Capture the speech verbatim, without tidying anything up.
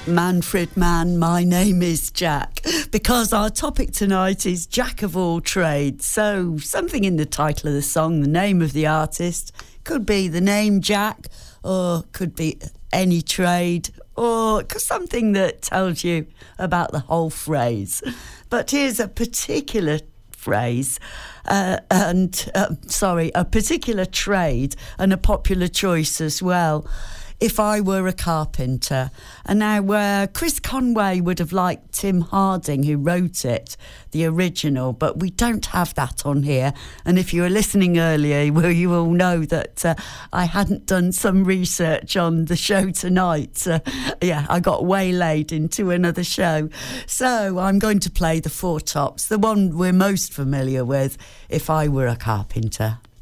Manfred Mann, my name is Jack, because our topic tonight is Jack of all trades. So something in the title of the song, the name of the artist, could be the name Jack, or could be any trade, or something that tells you about the whole phrase. But here's a particular phrase, uh, and uh, sorry, a particular trade and a popular choice as well. If I Were a Carpenter. And now uh, Chris Conway would have liked Tim Harding, who wrote it, the original, but we don't have that on here. And if you were listening earlier, well, you will know that uh, I hadn't done some research on the show tonight. Uh, yeah, I got waylaid into another show. So I'm going to play the Four Tops, the one we're most familiar with, If I Were a Carpenter.